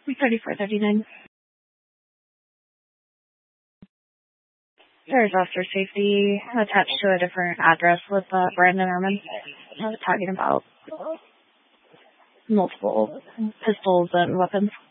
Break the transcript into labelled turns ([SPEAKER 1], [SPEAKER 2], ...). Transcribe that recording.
[SPEAKER 1] 3439. There's officer safety attached to a different address with Brandon Erman. I was talking about multiple pistols and weapons.